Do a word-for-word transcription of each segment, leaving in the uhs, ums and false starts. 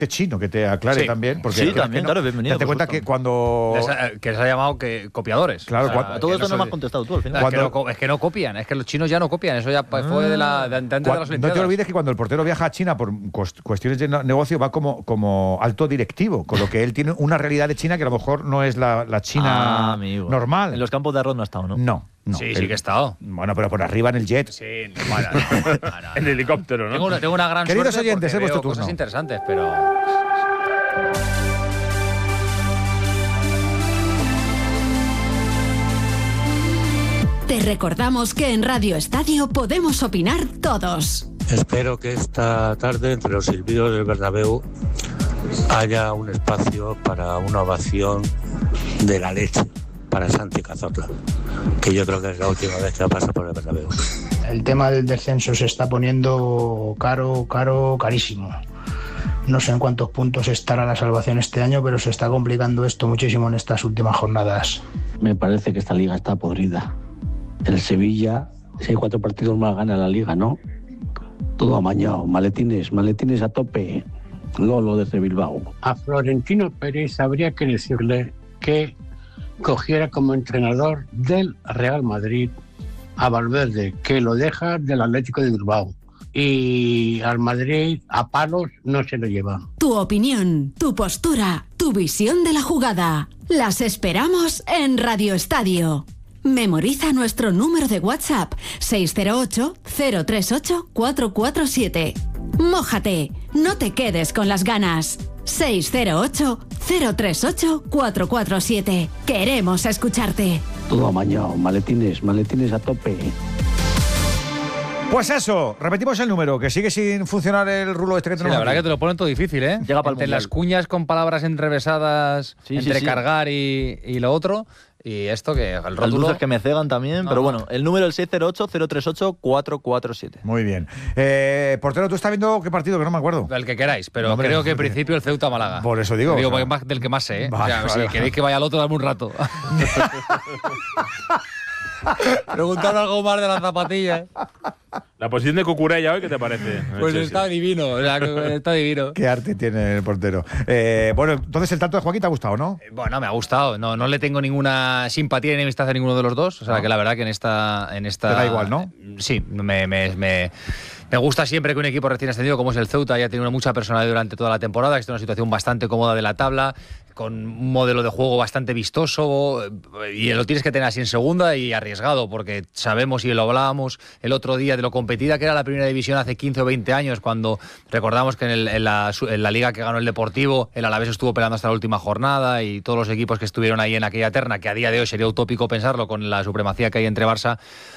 Chino que te aclare sí. también, porque sí, también, no, claro, bienvenido. Date cuenta que cuando que se ha llamado que copiadores. Claro, o sea, cuando, a todo esto no no me has contestado tú al final. Es que, no, es que no copian, es que los chinos ya no copian, eso ya ah, fue de la de antes de las Olimpiadas. No te olvides que cuando el portero viaja a China por cuestiones de negocio va como, como alto directivo, con lo que él tiene una realidad de China que a lo mejor no es la, la China ah, normal. En los campos de arroz no ha estado, ¿no? No. No, sí, el, sí que he estado. Bueno, pero por arriba en el jet. Sí, bueno, no, no, no. En helicóptero, ¿no? Tengo una, tengo una gran Queridos suerte oyentes, porque es vuestro veo turno. Cosas interesantes, pero... Te recordamos que en Radio Estadio podemos opinar todos. Espero que esta tarde, entre los silbidos del Bernabéu, haya un espacio para una ovación de la leche para Santi Cazorla, que yo creo que es la última vez que va a pasar por el Bernabéu. El tema del descenso se está poniendo caro, caro, carísimo. No sé en cuántos puntos estará la salvación este año, pero se está complicando esto muchísimo en estas últimas jornadas. Me parece que esta liga está podrida. El Sevilla, si hay cuatro partidos más, gana la liga, ¿no? Todo amañado, maletines, maletines a tope. Lolo desde Bilbao. A Florentino Pérez habría que decirle que cogiera como entrenador del Real Madrid a Valverde, que lo deja del Atlético de Bilbao. Y al Madrid a palos no se lo lleva. Tu opinión, tu postura, tu visión de la jugada. Las esperamos en Radio Estadio. Memoriza nuestro número de WhatsApp seis cero ocho, cero tres ocho, cuatro cuatro siete. Mójate, no te quedes con las ganas. seis cero ocho, cero tres ocho, cuatro cuatro siete. Queremos escucharte. Todo amañado, maletines, maletines a tope. Pues eso, repetimos el número, que sigue sin funcionar el rulo este que tenemos. Sí, la verdad aquí. que te lo ponen todo difícil, ¿eh? Llega para el entre mundial. las cuñas con palabras enrevesadas, Sí, entre sí, sí. cargar y, y lo otro, y esto que el Las rótulo... luces que me cegan también, No, pero no. bueno, el número es seis cero ocho, cero tres ocho, cuatro cuatro siete. Muy bien. Eh, portero, ¿tú estás viendo qué partido? Que no me acuerdo. El que queráis, pero No, hombre, creo que en hombre. principio el Ceuta-Málaga. Por eso digo, Digo, o sea, porque es más del que más sé, ¿eh? Vale, o sea, vale, si vale. queréis que vaya al otro, dame un rato. Preguntar algo más de las zapatillas. La posición de Cucurella hoy, ¿qué te parece? Pues Sí, está sí. divino, o sea, que está divino. Qué arte tiene el portero. Eh, bueno, entonces el tanto de Joaquín te ha gustado, ¿no? Eh, Bueno, me ha gustado. No, no le tengo ninguna simpatía ni enemistad a ninguno de los dos. O sea, No. que la verdad que en esta, en esta. Te da igual, ¿no? Sí, me, me, me, me gusta siempre que un equipo recién ascendido como es el Ceuta haya tenido mucha personalidad durante toda la temporada, que está en una situación bastante cómoda de la tabla, con un modelo de juego bastante vistoso, y lo tienes que tener así en segunda y arriesgado, porque sabemos y lo hablábamos el otro día de lo competida que era la primera división hace quince o veinte años, cuando recordamos que en, el, en, la, en la liga que ganó el Deportivo, el Alavés estuvo peleando hasta la última jornada, y todos los equipos que estuvieron ahí en aquella terna, que a día de hoy sería utópico pensarlo con la supremacía que hay entre Barça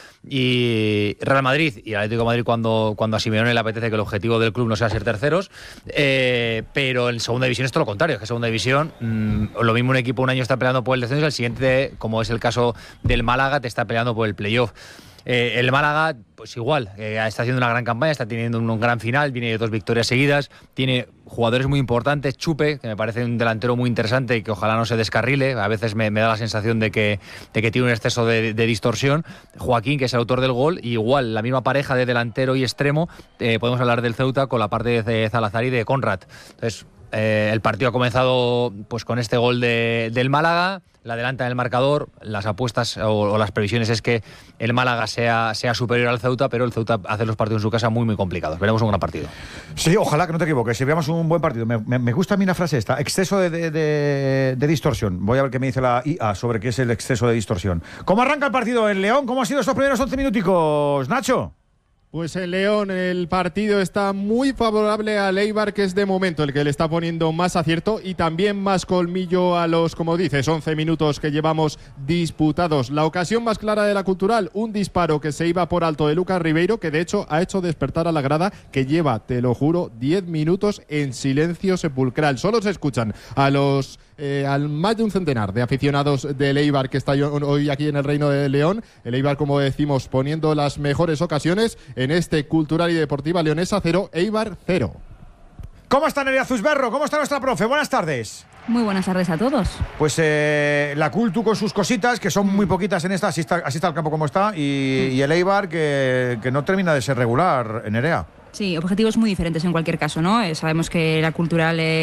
y Real Madrid y Atlético de Madrid, cuando, cuando a Simeone le apetece que el objetivo del club no sea ser terceros, eh, pero en segunda división es todo lo contrario, es que en segunda división mmm, lo mismo un equipo un año está peleando por el descenso y el siguiente, como es el caso del Málaga, te está peleando por el playoff. Eh, el Málaga, pues igual, eh, está haciendo una gran campaña, está teniendo un, un gran final, viene de dos victorias seguidas, tiene jugadores muy importantes, Chupe, que me parece un delantero muy interesante y que ojalá no se descarrile, a veces me, me da la sensación de que, de que tiene un exceso de, de distorsión, Joaquín, que es el autor del gol, y igual, la misma pareja de delantero y extremo, eh, podemos hablar del Ceuta con la parte de Salazar y de Conrad. Entonces, eh, el partido ha comenzado pues con este gol de, del Málaga, la adelanta en el marcador, las apuestas o, o las previsiones es que el Málaga sea, sea superior al Ceuta, pero el Ceuta hace los partidos en su casa muy muy complicados. Veremos un gran partido. Sí, ojalá que no te equivoques, si veamos un buen partido. Me, me, me gusta a mí la frase esta, exceso de, de, de, de distorsión. Voy a ver qué me dice la I A sobre qué es el exceso de distorsión. ¿Cómo arranca el partido en León? ¿Cómo han sido estos primeros once minuticos, Nacho? Pues en León el partido está muy favorable al Eibar, que es de momento el que le está poniendo más acierto y también más colmillo a los, como dices, once minutos que llevamos disputados. La ocasión más clara de la Cultural, un disparo que se iba por alto de Lucas Ribeiro, que de hecho ha hecho despertar a la grada, que lleva, te lo juro, diez minutos en silencio sepulcral. Solo se escuchan a los... Eh, al más de un centenar de aficionados del Eibar que está hoy aquí en el Reino de León. El Eibar, como decimos, poniendo las mejores ocasiones en este Cultural y Deportiva Leonesa cero, Eibar cero. ¿Cómo está Nerea Zusberro? ¿Cómo está nuestra profe? Buenas tardes. Muy buenas tardes a todos. Pues eh, la Cultu con sus cositas, que son muy poquitas en esta, así está, así está el campo como está, y, y el Eibar que, que no termina de ser regular, Nerea. Sí, objetivos muy diferentes en cualquier caso, ¿no? Eh, sabemos que la cultural